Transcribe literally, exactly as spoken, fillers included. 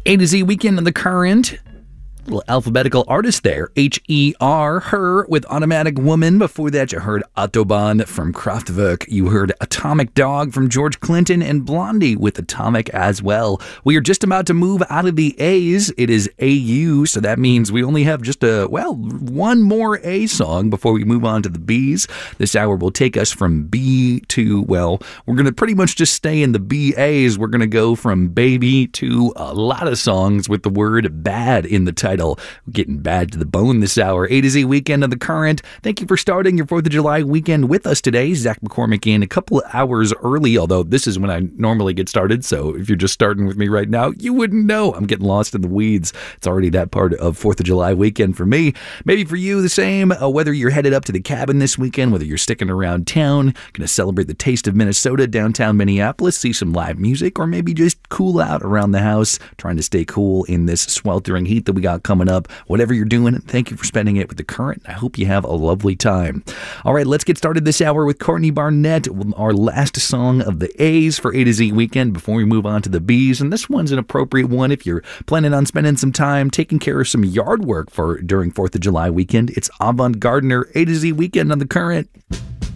A to Z Weekend on the Current. Little alphabetical artist there. H E R, Her, with Automatic Woman. Before that, you heard Autobahn from Kraftwerk. You heard Atomic Dog from George Clinton, and Blondie with Atomic as well. We are just about to move out of the A's. It is A U, so that means we only have just a, well, one more A song before we move on to the B's. This hour will take us from B to, well, we're going to pretty much just stay in the B A's. We're going to go from baby to a lot of songs with the word bad in the title. We're getting bad to the bone this hour. A to Z Weekend on the Current. Thank you for starting your fourth of July weekend with us today. Zach McCormick in a couple of hours early, although this is when I normally get started, so if you're just starting with me right now, you wouldn't know. I'm getting lost in the weeds. It's already that part of fourth of July weekend for me. Maybe for you the same, uh, whether you're headed up to the cabin this weekend, whether you're sticking around town, going to celebrate the taste of Minnesota, downtown Minneapolis, see some live music, or maybe just cool out around the house, trying to stay cool in this sweltering heat that we got coming up. Whatever you're doing, thank you for spending it with the Current. I hope you have a lovely time. All right, let's get started this hour with Courtney Barnett, our last song of the A's for A to Z Weekend before we move on to the B's. And this one's an appropriate one if you're planning on spending some time taking care of some yard work for during fourth of July weekend. It's Avant Gardener, A to Z Weekend on the Current.